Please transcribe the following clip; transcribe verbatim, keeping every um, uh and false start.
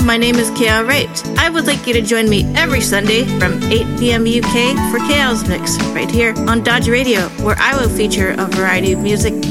my name is K L Wright. I would like you to join me every Sunday from eight p.m. U K for K L's Mix right here on Dodge Radio, where I will feature a variety of music